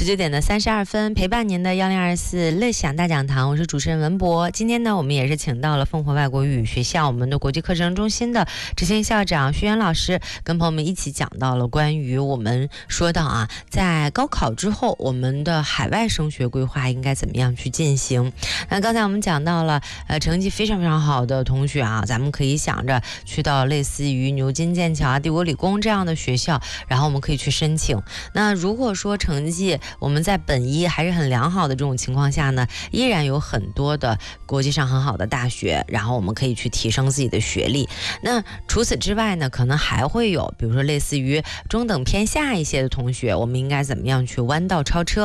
19点32分，陪伴您的1024乐享大讲堂，我是主持人文博。今天呢，我们也是请到了凤凰外国语学校我们的国际课程中心的执行校长徐源老师，跟朋友们一起讲到了关于我们说到啊，在高考之后，我们的海外升学规划应该怎么样去进行。那刚才我们讲到了，成绩非常非常好的同学啊，咱们可以想着去到类似于牛津、剑桥啊、帝国理工这样的学校，然后我们可以去申请。那如果说成绩我们在本一还是很良好的这种情况下呢，依然有很多的国际上很好的大学，然后我们可以去提升自己的学历。那除此之外呢，可能还会有比如说类似于中等偏下一些的同学，我们应该怎么样去弯道超车。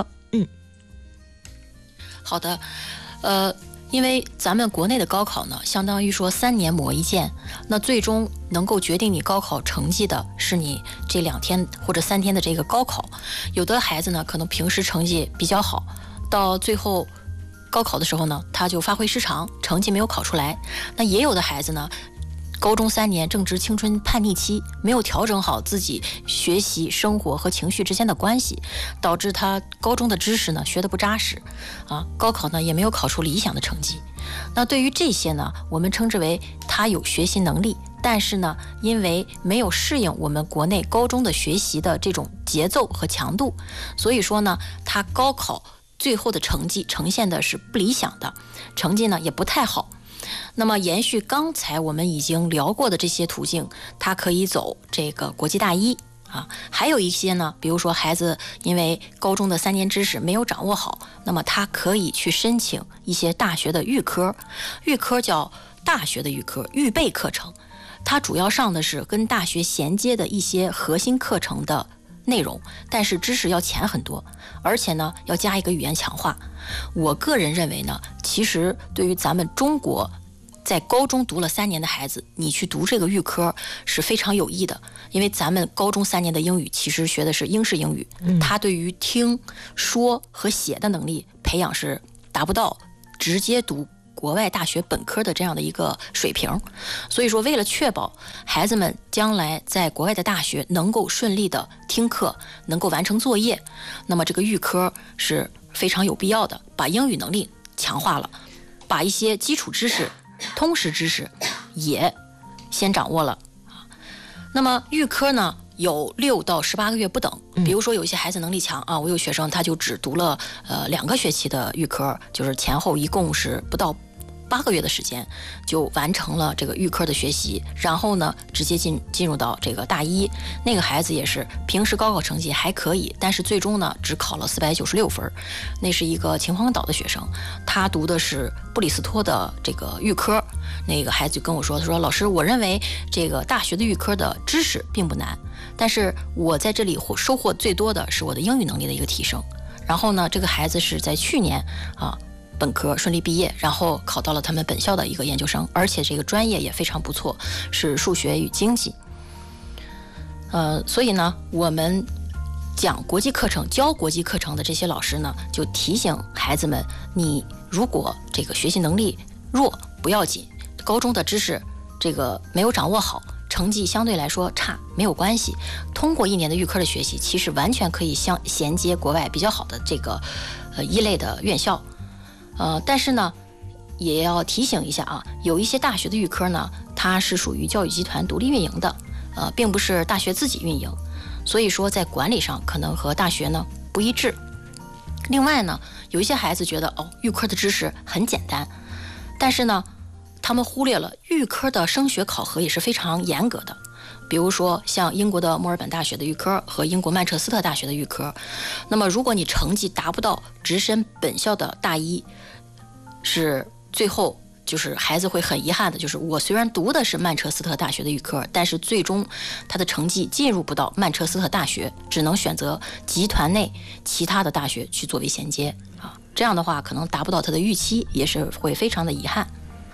好的，因为咱们国内的高考呢，相当于说3年磨一剑，那最终能够决定你高考成绩的是你这2天或者3天的这个高考。有的孩子呢，可能平时成绩比较好，到最后高考的时候呢，他就发挥失常，成绩没有考出来。那也有的孩子呢，高中3年正值青春叛逆期，没有调整好自己学习、生活和情绪之间的关系，导致他高中的知识呢学得不扎实，高考呢也没有考出理想的成绩。那对于这些呢，我们称之为他有学习能力，但是呢，因为没有适应我们国内高中的学习的这种节奏和强度，所以说呢，他高考最后的成绩呈现的是不理想的，成绩呢也不太好。那么延续刚才我们已经聊过的这些途径，他可以走这个国际大一还有一些呢，比如说孩子因为高中的3年知识没有掌握好，那么他可以去申请一些大学的预科，预科叫大学的预科预备课程，它主要上的是跟大学衔接的一些核心课程的内容，但是知识要浅很多，而且呢要加一个语言强化。我个人认为呢，其实对于咱们中国在高中读了3年的孩子，你去读这个预科是非常有益的，因为咱们高中3年的英语其实学的是英式英语，它对于听说和写的能力培养是达不到直接读国外大学本科的这样的一个水平。所以说为了确保孩子们将来在国外的大学能够顺利的听课，能够完成作业，那么这个预科是非常有必要的，把英语能力强化了，把一些基础知识、通识知识也先掌握了。那么预科呢有6到18个月不等，比如说有一些孩子能力强我有学生他就只读了2个学期的预科，就是前后一共是不到8个月的时间就完成了这个预科的学习，然后呢直接进入到这个大一。那个孩子也是平时高考成绩还可以，但是最终呢只考了496分，那是一个秦皇岛的学生，他读的是布里斯托的这个预科。那个孩子就跟我说，他说老师，我认为这个大学的预科的知识并不难，但是我在这里收获最多的是我的英语能力的一个提升。然后呢，这个孩子是在去年本科顺利毕业，然后考到了他们本校的一个研究生，而且这个专业也非常不错，是数学与经济。所以呢，我们讲国际课程、教国际课程的这些老师呢，就提醒孩子们，你如果这个学习能力弱不要紧，高中的知识这个没有掌握好，成绩相对来说差没有关系，通过1年的预科的学习，其实完全可以衔接国外比较好的这个一类的院校。但是呢也要提醒一下有一些大学的预科呢，它是属于教育集团独立运营的，并不是大学自己运营，所以说在管理上可能和大学呢不一致。另外呢，有一些孩子觉得预科的知识很简单，但是呢他们忽略了预科的升学考核也是非常严格的。比如说像英国的墨尔本大学的预科和英国曼彻斯特大学的预科，那么如果你成绩达不到直升本校的大一，是最后就是孩子会很遗憾的，就是我虽然读的是曼彻斯特大学的预科，但是最终他的成绩进入不到曼彻斯特大学，只能选择集团内其他的大学去作为衔接这样的话可能达不到他的预期，也是会非常的遗憾。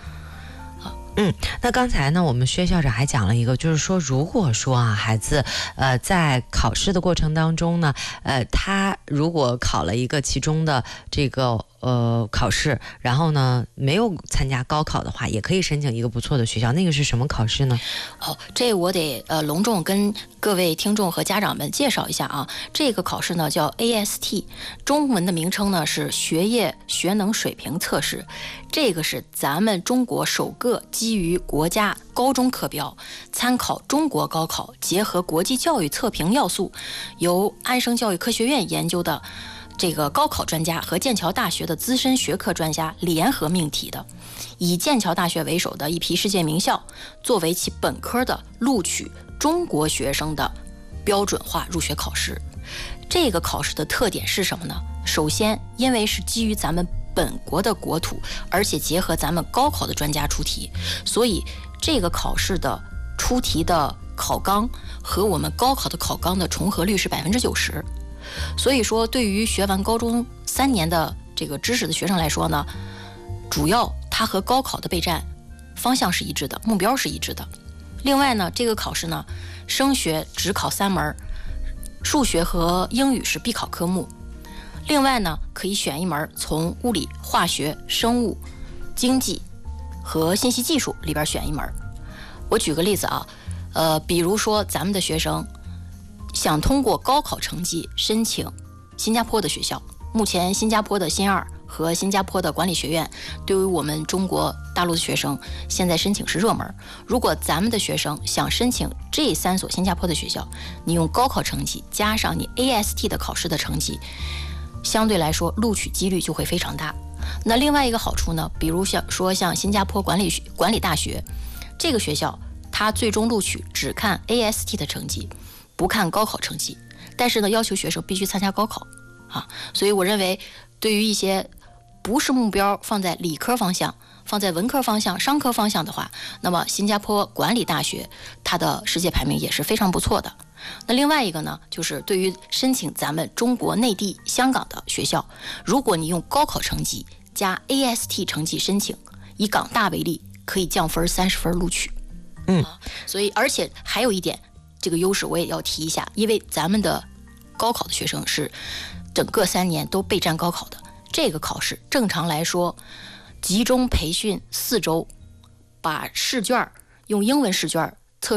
那刚才呢，我们薛校长还讲了一个，就是说，如果说孩子在考试的过程当中呢，他如果考了一个其中的这个考试，然后呢没有参加高考的话，也可以申请一个不错的学校。那个是什么考试呢？ 这我得隆重跟各位听众和家长们介绍一下啊。这个考试呢叫 AST， 中文的名称呢是学业学能水平测试。这个是咱们中国首个基于国家高中课标，参考中国高考，结合国际教育测评要素，由安省教育科学院研究的这个高考专家和剑桥大学的资深学科专家联合命题的，以剑桥大学为首的一批世界名校作为其本科的录取中国学生的标准化入学考试。这个考试的特点是什么呢？首先，因为是基于咱们本国的国土，而且结合咱们高考的专家出题，所以这个考试的出题的考纲和我们高考的考纲的重合率是90%。所以说，对于学完高中3年的这个知识的学生来说呢，主要它和高考的备战方向是一致的，目标是一致的。另外呢，这个考试呢，升学只考3门，数学和英语是必考科目。另外呢，可以选一门从物理、化学、生物、经济和信息技术里边选一门。我举个例子啊，比如说咱们的学生想通过高考成绩申请新加坡的学校，目前新加坡的新2和新加坡的管理学院对于我们中国大陆的学生现在申请是热门。如果咱们的学生想申请这3所新加坡的学校，你用高考成绩加上你 AST 的考试的成绩，相对来说录取几率就会非常大。那另外一个好处呢，比如像新加坡管理大学这个学校，它最终录取只看 AST 的成绩，不看高考成绩，但是呢，要求学生必须参加高考啊。所以我认为，对于一些不是目标放在理科方向、放在文科方向、商科方向的话，那么新加坡管理大学它的世界排名也是非常不错的。那另外一个呢，就是对于申请咱们中国内地、香港的学校，如果你用高考成绩加 AST 成绩申请，以港大为例，可以降分30分录取。所以而且还有一点，这个优势我也要提一下，因为咱们的高考的学生是整个3年都备战高考的，这个考试正常来说集中培训4周，把试卷用英文试卷